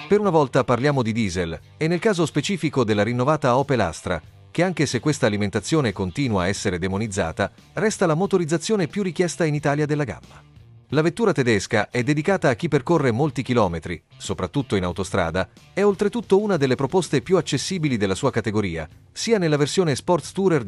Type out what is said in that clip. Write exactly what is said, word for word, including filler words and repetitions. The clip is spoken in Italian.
Per una volta parliamo di diesel, e nel caso specifico della rinnovata Opel Astra, che anche se questa alimentazione continua a essere demonizzata, resta la motorizzazione più richiesta in Italia della gamma. La vettura tedesca è dedicata a chi percorre molti chilometri, soprattutto in autostrada, è oltretutto una delle proposte più accessibili della sua categoria, sia nella versione Sports Tourer